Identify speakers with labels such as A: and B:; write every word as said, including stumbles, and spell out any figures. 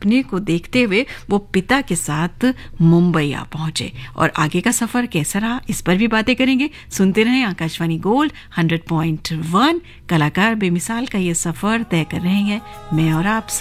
A: सपने को देखते हुए वो पिता के साथ मुंबई आ पहुंचे और आगे का सफर कैसा रहा इस पर भी बातें करेंगे। सुनते रहें Akashvani gold hundred point one. कलाकार बेमिसाल का ये सफर तय कर रहे हैं मैं और आप।